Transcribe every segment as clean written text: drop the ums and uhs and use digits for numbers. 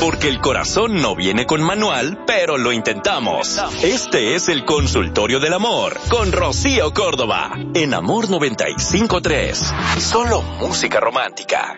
Porque el corazón no viene con manual, pero lo intentamos. Este es el Consultorio del Amor con Rocío Córdoba en Amor 95.3. Solo música romántica.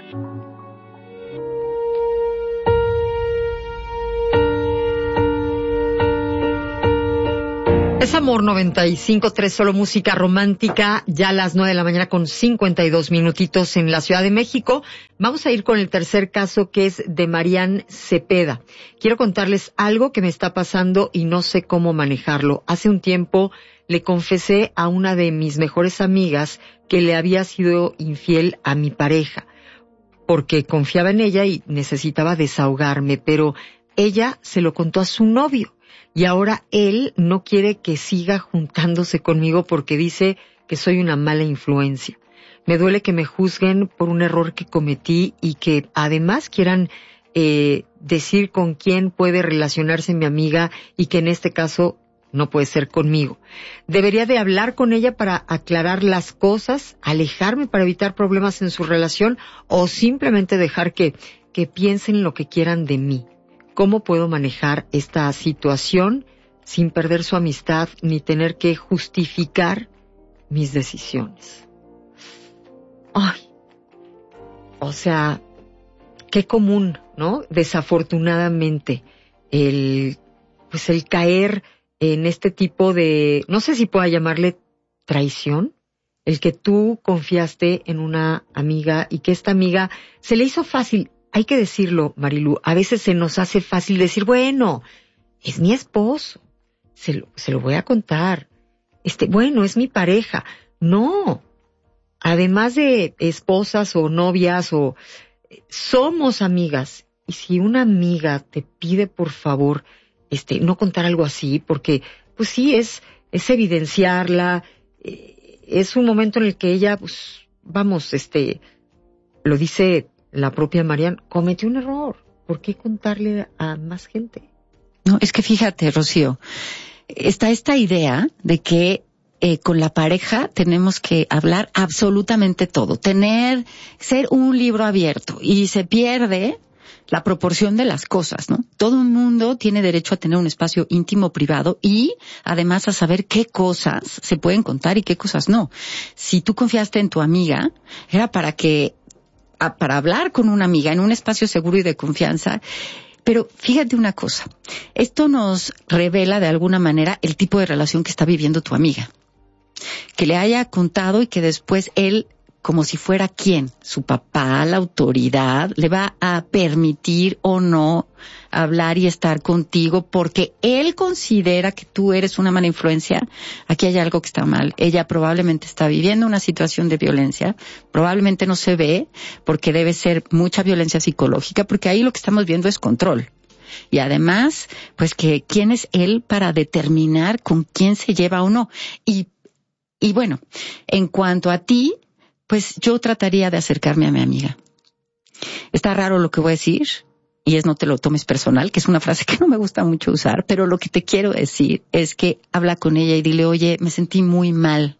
Es Amor 95.3, solo música romántica, ya a las 9 de la mañana con 52 minutitos en la Ciudad de México. Vamos a ir con el tercer caso, que es de Marian Cepeda. Quiero contarles algo que me está pasando y no sé cómo manejarlo. Hace un tiempo le confesé a una de mis mejores amigas que le había sido infiel a mi pareja, porque confiaba en ella y necesitaba desahogarme, pero ella se lo contó a su novio. Y ahora él no quiere que siga juntándose conmigo porque dice que soy una mala influencia. Me duele que me juzguen por un error que cometí y que además quieran decir con quién puede relacionarse mi amiga y que en este caso no puede ser conmigo. ¿Debería de hablar con ella para aclarar las cosas, alejarme para evitar problemas en su relación o simplemente dejar que piensen lo que quieran de mí? ¿Cómo puedo manejar esta situación sin perder su amistad ni tener que justificar mis decisiones? Ay, o sea, qué común, ¿no? Desafortunadamente, el caer en este tipo de, no sé si pueda llamarle traición, el que tú confiaste en una amiga y que esta amiga se le hizo fácil. Hay que decirlo, Marilu, a veces se nos hace fácil decir, bueno, es mi esposo, se lo voy a contar. Bueno, es mi pareja. No, además de esposas o novias somos amigas. Y si una amiga te pide, por favor, no contar algo así, porque, pues sí, es evidenciarla, es un momento en el que ella, pues, lo dice la propia Marian, cometió un error. ¿Por qué contarle a más gente? No, es que fíjate, Rocío, está esta idea de que con la pareja tenemos que hablar absolutamente todo, ser un libro abierto, y se pierde la proporción de las cosas, ¿no? Todo el mundo tiene derecho a tener un espacio íntimo, privado, y además a saber qué cosas se pueden contar y qué cosas no. Si tú confiaste en tu amiga, era para hablar con una amiga en un espacio seguro y de confianza. Pero fíjate una cosa, esto nos revela de alguna manera el tipo de relación que está viviendo tu amiga. Que le haya contado y que después él, como si fuera ¿quién? Su papá, la autoridad, le va a permitir o no hablar y estar contigo porque él considera que tú eres una mala influencia. Aquí hay algo que está mal. Ella probablemente está viviendo una situación de violencia, probablemente no se ve porque debe ser mucha violencia psicológica, porque ahí lo que estamos viendo es control. Y además, pues que quién es él para determinar con quién se lleva o no. Y bueno, en cuanto a ti, pues yo trataría de acercarme a mi amiga. Está raro lo que voy a decir, y no te lo tomes personal, que es una frase que no me gusta mucho usar, pero lo que te quiero decir es que habla con ella y dile, oye, me sentí muy mal,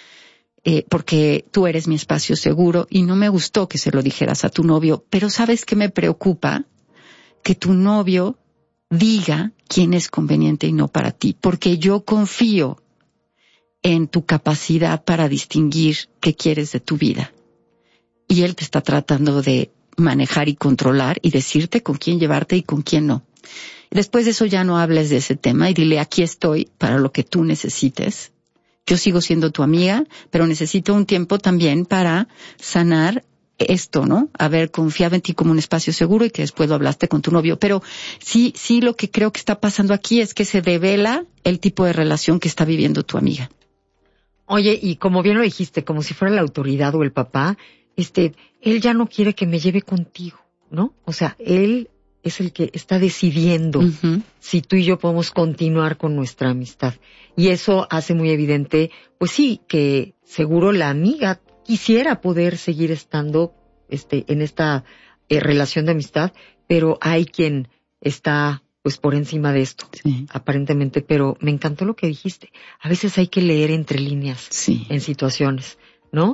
porque tú eres mi espacio seguro y no me gustó que se lo dijeras a tu novio, pero ¿sabes qué me preocupa? Que tu novio diga quién es conveniente y no para ti, porque yo confío en tu capacidad para distinguir qué quieres de tu vida. Y él te está tratando de manejar y controlar y decirte con quién llevarte y con quién no. Después de eso ya no hables de ese tema y dile, aquí estoy para lo que tú necesites. Yo sigo siendo tu amiga, pero necesito un tiempo también para sanar esto, ¿no? Haber confiado en ti como un espacio seguro y que después lo hablaste con tu novio. Pero sí, lo que creo que está pasando aquí es que se devela el tipo de relación que está viviendo tu amiga. Oye, y como bien lo dijiste, como si fuera la autoridad o el papá, él ya no quiere que me lleve contigo, ¿no? O sea, él es el que está decidiendo si tú y yo podemos continuar con nuestra amistad. Y eso hace muy evidente, pues sí, que seguro la amiga quisiera poder seguir estando en esta relación de amistad, pero hay quien está pues por encima de esto, sí, aparentemente. Pero me encantó lo que dijiste. A veces hay que leer entre líneas, sí, en situaciones, ¿no?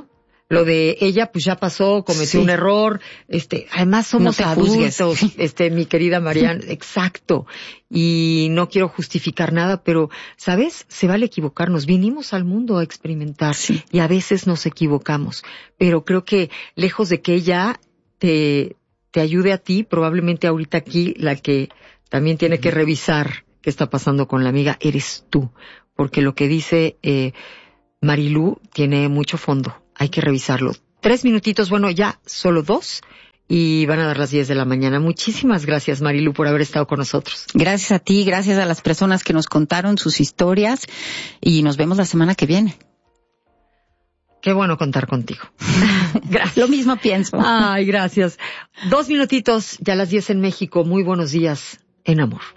Lo de ella, pues ya pasó, cometió un error, además somos adultos, mi querida Marian, exacto. Y no quiero justificar nada, pero, ¿sabes? Se vale equivocarnos. Vinimos al mundo a experimentar y a veces nos equivocamos. Pero creo que lejos de que ella te ayude a ti, probablemente ahorita aquí la que también tiene que revisar qué está pasando con la amiga eres tú. Porque lo que dice Marilú tiene mucho fondo. Hay que revisarlo. 3 minutitos, bueno, ya solo 2 y van a dar las 10 de la mañana. Muchísimas gracias, Marilú, por haber estado con nosotros. Gracias a ti, gracias a las personas que nos contaron sus historias y nos vemos la semana que viene. Qué bueno contar contigo. Gracias. Lo mismo pienso. Ay, gracias. 2 minutitos, ya las 10 en México. Muy buenos días en amor.